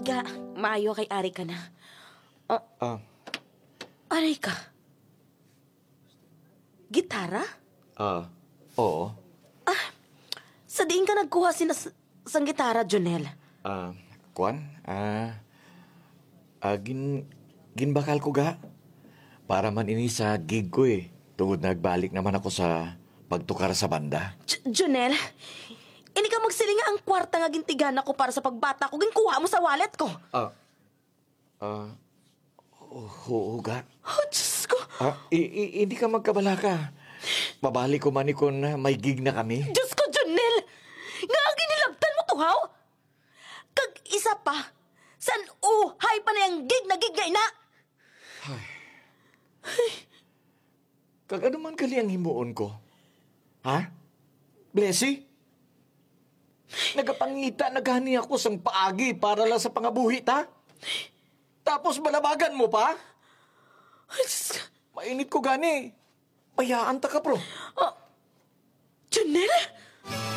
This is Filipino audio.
Ga, maayo kay Ari ka na. Ah, Ari ka? Gitara? oo. Sa diin ka nagkuha sang gitara, Jonel? Kwan? Ginbakal ko ga. Para man ini sa gig ko eh. Tungod nagbalik naman ako sa pagtukar sa banda. Jonel, ini ka magsilinga ang kwarta nga gintigan ako para sa pagbata ko. Ginkuha mo sa wallet ko. Oo ga. Oh, Diyos ko. Hindi ka magkabala ka. Mabalik ko man ikon na may gig na kami. Diyos ko, Jonel! Nga ang ginilabtan mo to, haw? Kag isa pa, san uhay pa na yung gig na ina? Kag ano man kali ang himuon ko? Ha? Blessy? Nagapangita na gani ako sang paagi para lang sa pangabuhi, ta? Tapos balabagan mo pa? Ay, Diyos ko. Mainit ko gani. Payaan ta ka, bro. Jonel?